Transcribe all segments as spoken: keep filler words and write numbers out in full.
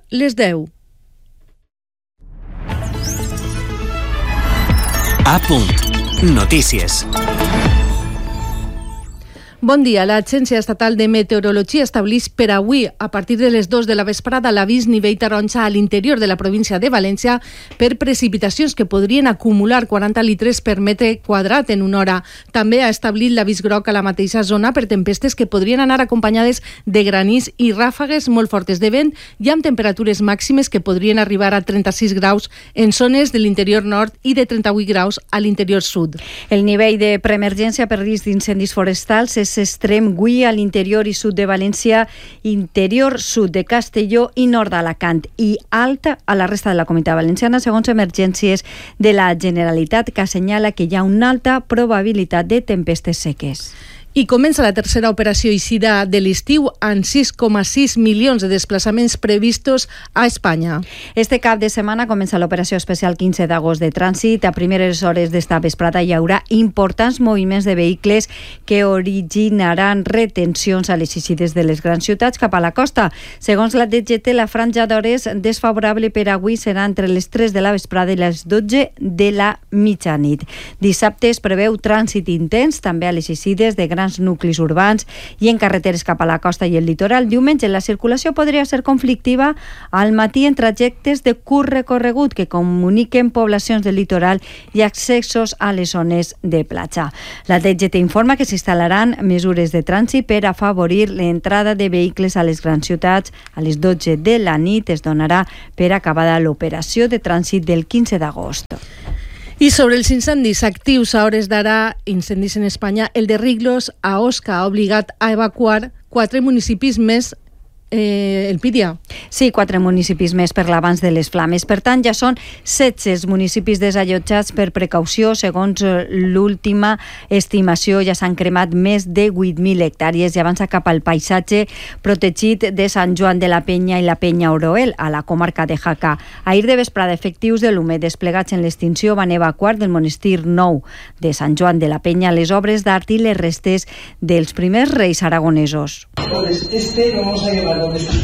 les deu. A punt. Notícies. Bon dia. L'Agència Estatal de Meteorologia estableix per avui, a partir de les dues de la vesprada, l'avís nivell taronja a l'interior de la província de València per precipitacions que podrien acumular quaranta litres per metre quadrat en una hora. També ha establit l'avís groc a la mateixa zona per tempestes que podrien anar acompanyades de granís i ràfegues molt fortes de vent i amb temperatures màximes que podrien arribar a trenta-sis graus en zones de l'interior nord i de trenta-vuit graus a l'interior sud. El nivell de preemergència per risc d'incendis forestals és extrem avui a l'interior i sud de València, interior sud de Castelló i nord d'Alacant, i alta a la resta de la Comunitat Valenciana, segons emergències de la Generalitat, que assenyala que hi ha una alta probabilitat de tempestes seques. I comença la tercera operació eixida de l'estiu amb sis coma sis milions de desplaçaments previstos a Espanya. Este cap de setmana comença l'operació especial quinze d'agost de trànsit. A primeres hores d'esta vesprada hi haurà importants moviments de vehicles que originaran retencions a les eixides de les grans ciutats cap a la costa. Segons la D G T, la franja d'hores desfavorable per avui serà entre les tres de la vesprada i les dotze de la mitjanit. Dissabte es preveu trànsit intens també a les eixides de grans nuclis urbans i en carreteres cap a la costa i el litoral. Diumenge la circulació podria ser conflictiva al matí en trajectes de curt recorregut que comuniquen poblacions del litoral i accessos a les zones de platja. La D G T informa que s'instal·laran mesures de trànsit per afavorir l'entrada de vehicles a les grans ciutats. A les dotze de la nit es donarà per acabada l'operació de trànsit del quinze d'agost. I sobre els incendis actius a hores d'ara, incendis en Espanya, el de Riglos a Osca ha obligat a evacuar quatre municipis més. Eh, el Pídia. Sí, quatre municipis més per l'abans de les flames. Per tant, ja són setze municipis desallotjats per precaució. Segons l'última estimació, ja s'han cremat més de vuit mil hectàrees i avança cap al paisatge protegit de Sant Joan de la Penya i la Penya Oroel, a la comarca de Jaca. Ahir de vesprada, efectius de l'U M E desplegats en l'extinció van evacuar del monestir nou de Sant Joan de la Penya les obres d'art i les restes dels primers reis aragonesos. Este lo vamos a llevar donde está.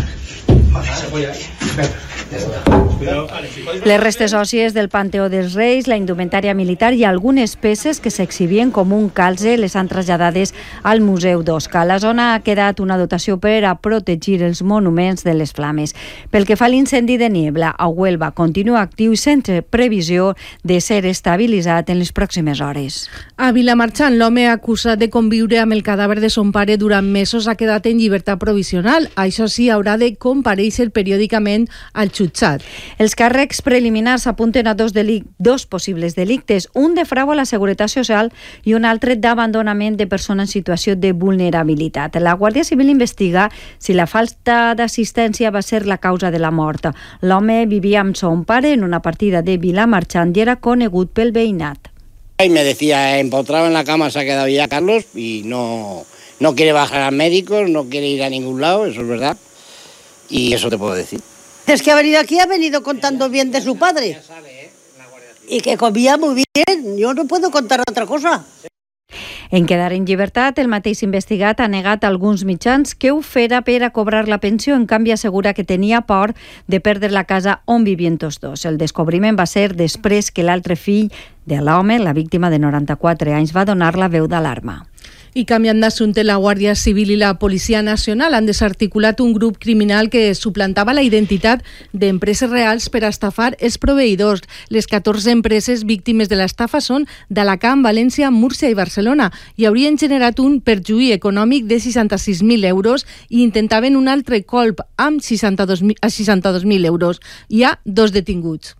Les restes òssies del Panteó dels Reis, la indumentària militar i algunes peces que s'exhibien com un calze les han traslladades al Museu d'Osca. A la zona ha quedat una dotació per a protegir els monuments de les flames. Pel que fa a l'incendi de Niebla, a Huelva continua actiu i sense previsió de ser estabilitzat en les pròximes hores. A Vilamarxant, l'home acusat de conviure amb el cadàver de son pare durant mesos ha quedat en llibertat provisional. Això sí, haurà de comparèixer periòdicament al jutjat. Els càrrecs preliminars apunten a dos, delic- dos possibles delictes, un de frau a la Seguretat Social i un altre d'abandonament de persona en situació de vulnerabilitat. La Guàrdia Civil investiga si la falta d'assistència va ser la causa de la mort. L'home vivia amb son pare en una partida de Vilamarxant i era conegut pel veïnat. Y me decía, empotrado en la cama se ha quedado ya Carlos y no, no quiere bajar a médicos, no quiere ir a ningún lado, eso es verdad. Y eso te puedo decir. Es que ha venido aquí, ha venido contando bien de su padre. Y que comía muy bien. Yo no puedo contar otra cosa. En quedar en llibertat, el mateix investigat ha negat a alguns mitjans que ho fera per a cobrar la pensió. En canvi, assegura que tenia por de perdre la casa on vivien tots dos. El descobriment va ser després que l'altre fill de l'home, la víctima de noranta-quatre anys, va donar la veu d'alarma. I canviant d'assumpte, la Guàrdia Civil i la Policia Nacional han desarticulat un grup criminal que suplantava la identitat d'empreses reals per a estafar els proveïdors. Les catorze empreses víctimes de l'estafa són d'Alacant, València, Múrcia i Barcelona i haurien generat un perjuí econòmic de seixanta-sis mil euros i intentaven un altre colp amb seixanta-dos mil euros. Hi ha dos detinguts.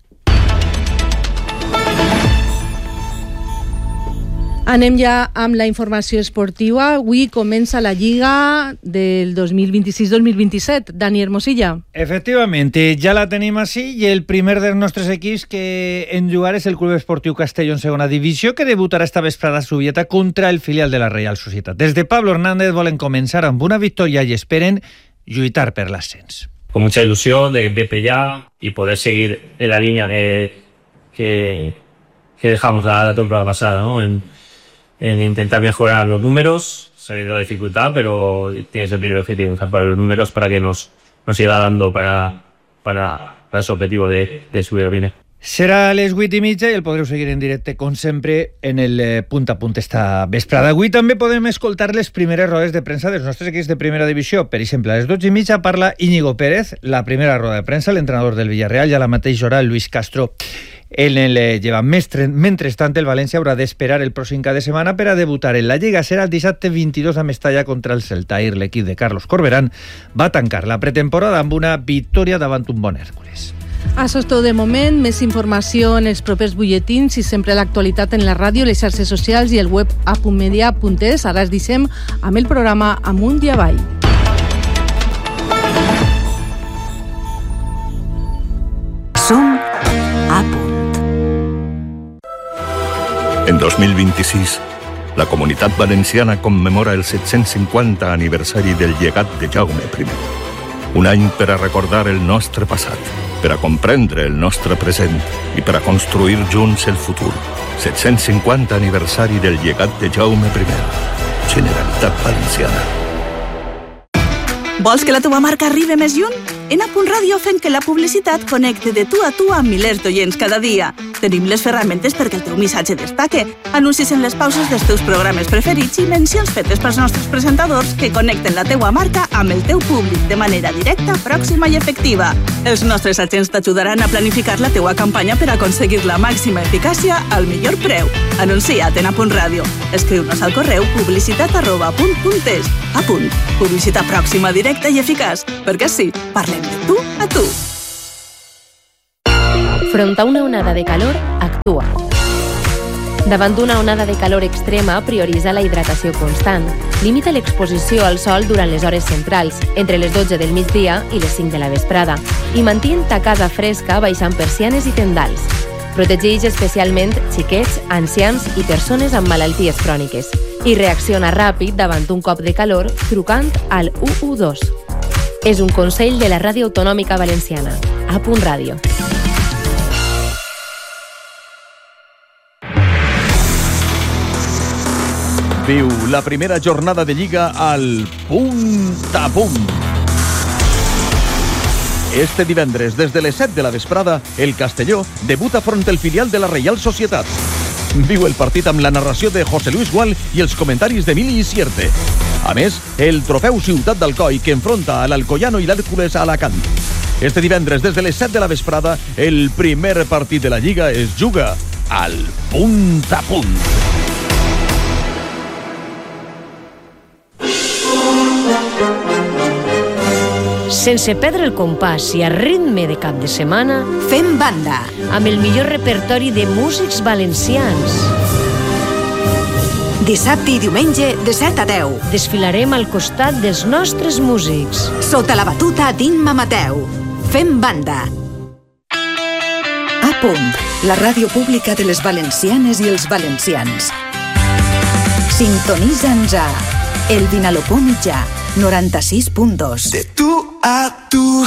Anem ja amb la informació esportiva. Avui comença la Lliga del dos mil vint-i-sis dos mil vint-i-set. Dani Hermosilla. Efectivamente, ya la tenim així i el primer dels nostres equips que en jugar és el Club Esportiu Castelló en segona divisió, que debutarà esta vesprada a Zubieta contra el filial de la Real Societat. Des de Pablo Hernández volen començar amb una victòria i esperen lluitar per l'ascens. Con mucha ilusión de Pepe ya y poder seguir en la línea que, que, que dejamos la, la temporada pasada, ¿no? En, en intentar mejorar los números, sabiendo la dificultad, pero tienes el primer objetivo, mejorar los números para que nos, nos siga dando para, para, para ese objetivo de, de subir al Vine. Serà a les vuit i mitja i el podreu seguir en directe, com sempre, en el eh, punt a punt esta vesprada. Avui també podem escoltar les primeres rodes de premsa dels nostres equips de primera divisió. Per exemple, a les dotze i mitja parla Íñigo Pérez, la primera roda de premsa, l'entrenador del Villarreal, i a la mateixa hora Luis Castro en el eh, lleva. Mentrestant, el València haurà d'esperar el pròxim cap de setmana per a debutar en la Lliga. Serà el dissabte vint-i-dos a Mestalla contra el Celtair. L'equip de Carlos Corberán va tancar la pretemporada amb una victòria davant un bon Hèrcules. Això és tot de moment. Més informació en els propers butlletins i sempre l'actualitat en la ràdio, les xarxes socials i el web a punt media punt es. Ara es deixem amb el programa Amunt i Avall. Som a punt. En dos mil vint-i-sis, la Comunitat Valenciana commemora el set-cents cinquanta aniversari del llegat de Jaume primer. Un any per a recordar el nostre passat, per a comprendre el nostre present i per a construir junts el futur. set-cents cinquanta aniversari del llegat de Jaume primer. Generalitat Valenciana. Vols que la teva marca arribi més lluny? En A punt Ràdio fem que la publicitat connecte de tu a tu amb milers d'oients cada dia. Tenim les ferramentes perquè el teu missatge destaque, anuncis en les pauses dels teus programes preferits i mencions fetes pels nostres presentadors que connecten la teua marca amb el teu públic de manera directa, pròxima i efectiva. Els nostres agents t'ajudaran a planificar la teua campanya per aconseguir la màxima eficàcia al millor preu. Anuncia't en A punt Ràdio. Escriu-nos al correu publicitat arroba apunt punt es. A punt. Publicitat pròxima, directa i eficaç. Perquè sí, parlem de tu a tu. Front a una onada de calor, actua. Davant d'una onada de calor extrema, prioritza la hidratació constant. Limita l'exposició al sol durant les hores centrals, entre les dotze del migdia i les cinc de la vesprada, i mantén ta casa fresca baixant persianes i tendals. Protegeix especialment xiquets, ancians i persones amb malalties cròniques. I reacciona ràpid davant un cop de calor trucant al u u dos. És un consell de la Ràdio Autonòmica Valenciana. A punt Ràdio. Viu la primera jornada de Lliga al Punt a Punt. Este divendres, des de les set de la vesprada, el Castelló debuta front el filial de la Reial Societat. Viu el partit amb la narració de José Luis Gual i els comentaris d'Emili Isierte. A més, el trofeu Ciutat d'Alcoi, que enfronta a l'Alcoyano i l'Hèrcules a Alacant. Este divendres, des de les set de la vesprada, el primer partit de la Lliga es juga al Punt a Punt. Sense perdre el compàs i a ritme de cap de setmana, fem banda amb el millor repertori de músics valencians. Dissabte i diumenge de set a deu. Desfilarem al costat dels nostres músics. Sota la batuta d'Imma Mateu. Fem banda. A punt, la ràdio pública de les valencianes i els valencians. Sintonitza'ns a El Vinalopó Mitjà, noranta-sis punt dos. De tu a tu.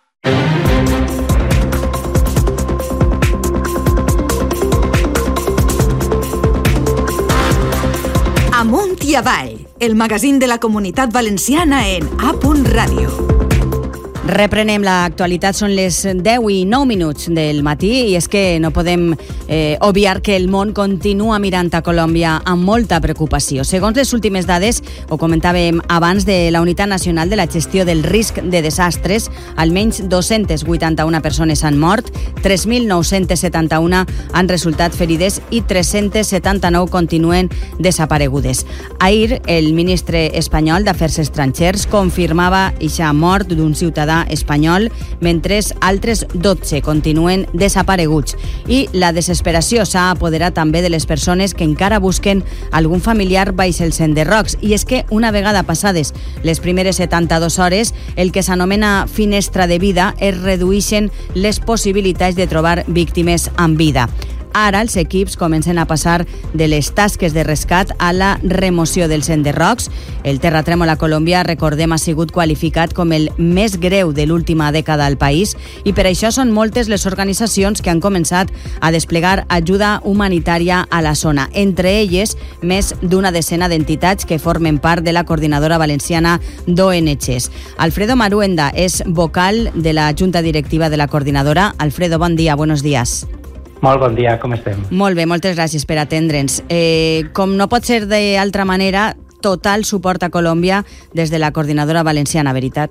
Amunt i avall, el magazín de la Comunitat Valenciana en A punt Ràdio. Reprenem l'actualitat, són les deu i nou minuts del matí i és que no podem eh, obviar que el món continua mirant a Colòmbia amb molta preocupació. Segons les últimes dades, ho comentàvem abans, de la Unitat Nacional de la Gestió del Risc de Desastres, almenys dos-centes vuitanta-una persones han mort, tres mil nou-centes setanta-una han resultat ferides i tres-centes setanta-nou continuen desaparegudes. Ahir, el ministre espanyol d'Afers Estrangers confirmava eixa mort d'un ciutadà espanyol, mentre altres dotze continuen desapareguts. I la desesperació s'ha apoderat també de les persones que encara busquen algun familiar baix els enderrocs. I és que una vegada passades les primeres setanta-dues hores, el que s'anomena finestra de vida, es redueixen les possibilitats de trobar víctimes amb vida. Ara els equips comencen a passar de les tasques de rescat a la remoció dels enderrocs. El terratrèmol a Colòmbia, recordem, ha sigut qualificat com el més greu de l'última dècada al país i per això són moltes les organitzacions que han començat a desplegar ajuda humanitària a la zona. Entre elles, més d'una decena d'entitats que formen part de la Coordinadora Valenciana d'O N Ges. Alfredo Maruenda és vocal de la Junta Directiva de la Coordinadora. Alfredo, bon dia, buenos días. Molt bon dia, com estem? Molt bé, moltes gràcies per atendre'ns. Eh, com no pot ser d'altra manera, total suport a Colòmbia des de la Coordinadora Valenciana, veritat?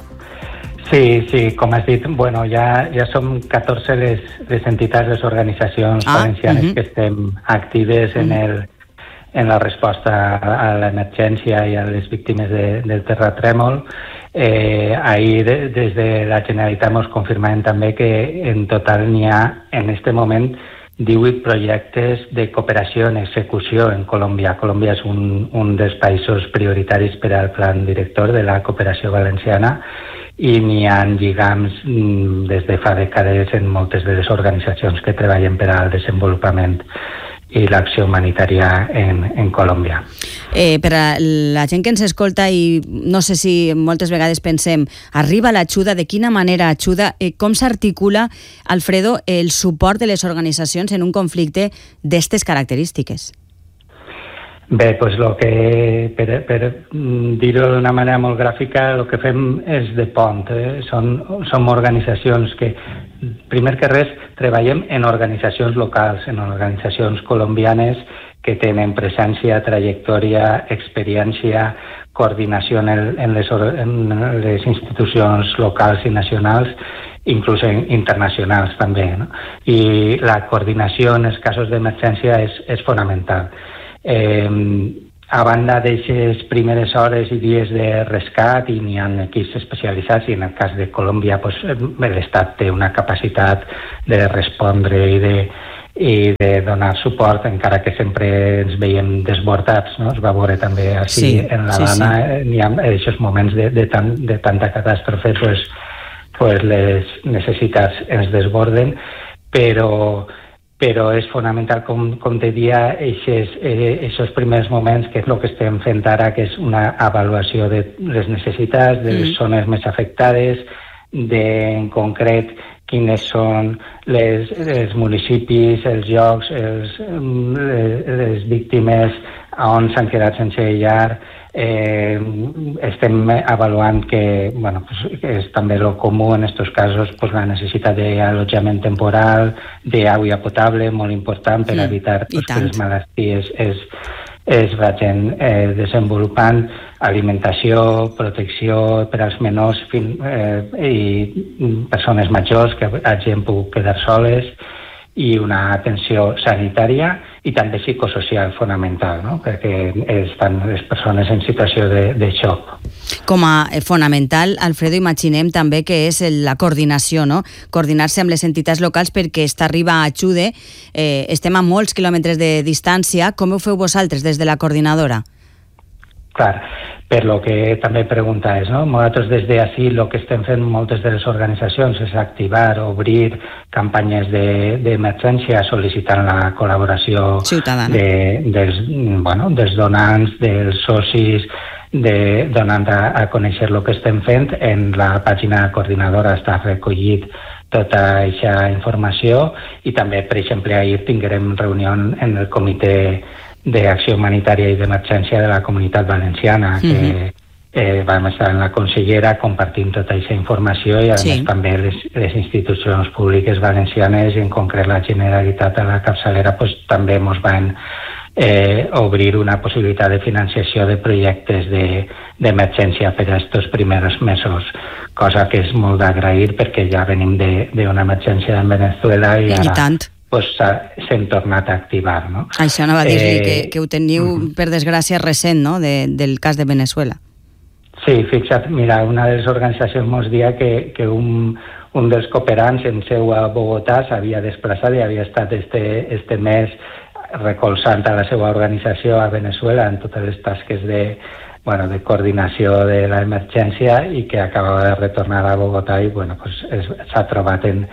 Sí, sí, com has dit, bueno, ja, ja som catorze les, les entitats, les organitzacions ah, valencianes uh-huh. que estem actives uh-huh. en, el, en la resposta a l'emergència i a les víctimes de, del terratrèmol. Eh, ahir, de, des de la Generalitat, ens confirmem també que en total n'hi ha, en aquest moment, divuit projectes de cooperació en execució en Colòmbia. Colòmbia és un, un dels països prioritaris per al plan director de la cooperació valenciana i n'hi ha lligams des de fa dècades en moltes de les organitzacions que treballen per al desenvolupament i l'acció humanitària en, en Colòmbia. Eh, per a la gent que ens escolta i no sé si moltes vegades pensem arriba l'ajuda, de quina manera ajuda, eh, com s'articula, Alfredo, el suport de les organitzacions en un conflicte d'aquestes característiques? Bé, doncs el que, per, per dir-ho d'una manera molt gràfica, el que fem és de pont. Eh? Són, som organitzacions que, primer que res, treballem en organitzacions locals, en organitzacions colombianes que tenen presència, trajectòria, experiència, coordinació en, el, en, les, en les institucions locals i nacionals, inclús internacionals també, no? I la coordinació en els casos d'emergència és, és fonamental. Eh, a banda d'aquestes primeres hores i dies de rescat, i n'hi ha equips especialitzats, i en el cas de Colòmbia pues, l'Estat té una capacitat de respondre i de, i de donar suport, encara que sempre ens veiem desbordats, no? Es va veure també així sí, en l'Havana, sí, sí. N'hi ha aquests moments de, de, tan, de tanta catàstrofe, pues, pues les necessitats ens desborden, però però és fonamental, com, com te dia, aquests eh, primers moments, que és el que estem fent ara, que és una avaluació de les necessitats, de les mm. zones més afectades, de, en concret, quines són les, els municipis, els llocs, els, les, les víctimes, on s'han quedat sense llar. Eh, estem avaluant que, bueno, pues, que és també el comú en aquests casos, pues, la necessitat d'allotjament temporal, d'aigua potable, molt important per sí, evitar pues, que les malalties es, es vagin eh, desenvolupant, alimentació, protecció per als menors fin, eh, i persones majors que hagin pogut quedar soles, i una atenció sanitària i també psicosocial fonamental, no? Perquè estan les persones en situació de, de xoc. Com a fonamental, Alfredo, imaginem també que és la coordinació, no? Coordinar-se amb les entitats locals perquè esta arriba ajuda. Eh, estem a molts quilòmetres de distància. Com ho feu vosaltres des de la coordinadora? Clar, per lo que també preguntaves, no? Nosaltres des d'ací el que estem fent moltes de les organitzacions és activar, obrir campanyes d'emergència de, sol·licitant la col·laboració de, dels, bueno, dels donants, dels socis, de, donant a, a conèixer el que estem fent. En la pàgina coordinadora està recollit tota aquesta informació i també, per exemple, ahir tinguérem reunió en el comitè d'acció humanitària i d'emergència de la Comunitat Valenciana, que mm-hmm. eh, vam estar en la consellera compartint tota aquesta informació i a sí. més també les, les institucions públiques valencianes, en concret la Generalitat a la capçalera, pues, també ens van eh, obrir una possibilitat de financiació de projectes d'emergència de, per a aquests primers mesos, cosa que és molt d'agrair perquè ja venim d'una emergència en Venezuela i ara... I tant. Pues, s'hem tornat a activar, no? Això anava a dir-li, eh, que, que ho teniu, uh-huh. per desgràcia, recent, no?, de, del cas de Venezuela. Sí, fixa't, mira, una de les organitzacions mos dia que, que un, un dels cooperants en seu a Bogotà s'havia desplaçat i havia estat este, este mes recolzant a la seva organització a Venezuela en totes les tasques de, bueno, de coordinació de l'emergència i que acabava de retornar a Bogotà i, bueno, pues, s'ha trobat en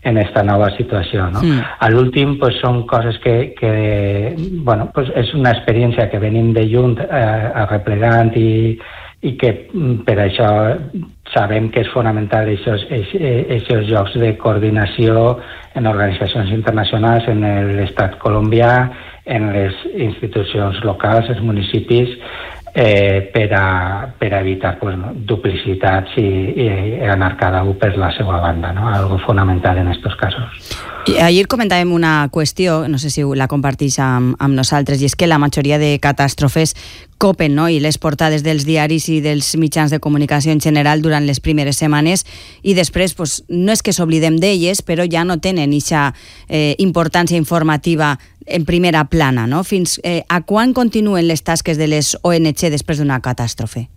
en esta nova situació, no? Mm. A l'últim, pues, són coses que, que bueno, pues, és una experiència que venim de lluny eh, arreplegant i, i que per això sabem que és fonamental aquests jocs de coordinació en organitzacions internacionals, en l'estat colombià, en les institucions locals, els municipis, eh, per, a, per a evitar pues, no, duplicitats i, i anar cada un per la seva banda, no? Algo fonamental en aquests casos. I ahir comentàvem una qüestió, no sé si la compartís amb, amb nosaltres, i és que la majoria de catàstrofes copen, no? I les portades dels diaris i dels mitjans de comunicació en general durant les primeres setmanes, i després pues, no és que s'oblidem d'elles, però ja no tenen aquesta eh, importància informativa en primera plana, no? Fins eh, a quan continuen les tasques de les O N G després d'una catàstrofe?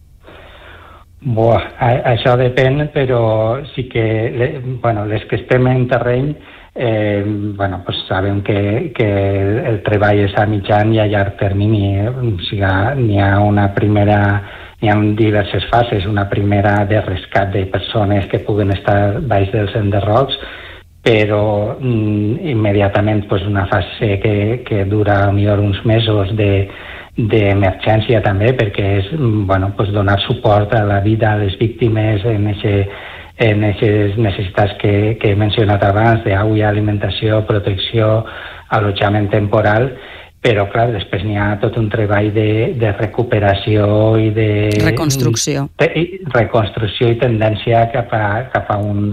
Buah, a, això depèn, però sí que le, bueno, les que estem en terreny eh, bueno, pues sabem que, que el treball és a mitjan i a llarg termini. O sigui, n'hi ha una primera, n'hi ha diverses fases. Una primera de rescat de persones que puguen estar baix dels enderrocs, però mm, immediatament pues, una fase que, que dura millor uns mesos de d'emergència també, perquè és bueno, pues donar suport a la vida a les víctimes en aquestes necessitats que, que he mencionat abans, d'aigua, alimentació, protecció, allotjament temporal, però clar, després n'hi ha tot un treball de, de recuperació i de... Reconstrucció. De, reconstrucció i tendència cap a, cap a un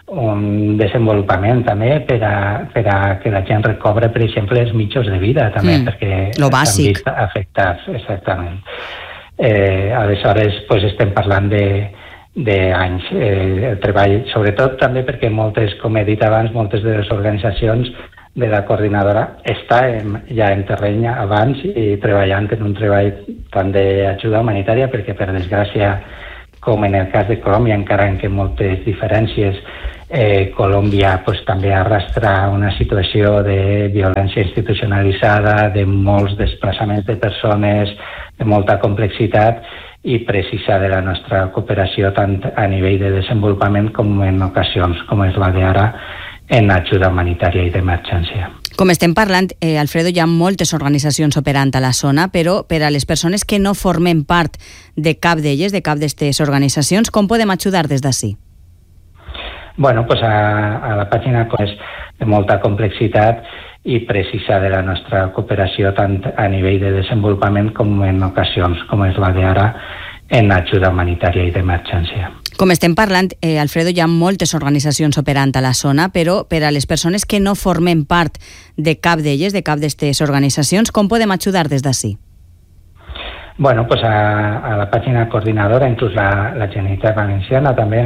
un desenvolupament també per a, per a que la gent recobre, per exemple, els mitjans de vida també, mm, perquè lo bàsic. s'han vist afectats, exactament. Eh, aleshores, pues, estem parlant de d'anys. Eh, el treball, sobretot també perquè moltes, com he dit abans, moltes de les organitzacions de la coordinadora està en, ja en terreny abans i treballant en un treball tant d'ajuda humanitària, perquè per desgràcia, com en el cas de Colòmbia, encara en què moltes diferències, eh, Colòmbia pues, també arrastra una situació de violència institucionalitzada, de molts desplaçaments de persones, de molta complexitat, i precisa de la nostra cooperació tant a nivell de desenvolupament com en ocasions, com és la d'ara, en ajuda humanitària i d'emergència. Com estem parlant, eh, Alfredo, hi ha moltes organitzacions operant a la zona, però per a les persones que no formen part de cap d'elles, de cap d'aquestes organitzacions, com podem ajudar des d'ací? Bueno, pues a, a la pàgina és de molta complexitat i precisa de la nostra cooperació tant a nivell de desenvolupament com en ocasions, com és la d'ara, en ajuda humanitària i d'emergència. Com estem parlant, eh, Alfredo, hi ha moltes organitzacions operant a la zona, però per a les persones que no formen part de cap d'elles, de cap d'aquestes organitzacions, com podem ajudar des d'ací? Bueno, pues a, a la pàgina coordinadora, inclús la, la Generalitat Valenciana també